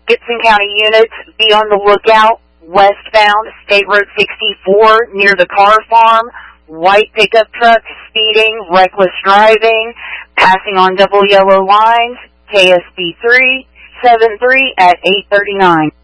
Gibson County units, be on the lookout. Westbound, State Road 64, near the car farm. White pickup truck, speeding, reckless driving, passing on double yellow lines. KSB 373 at 839.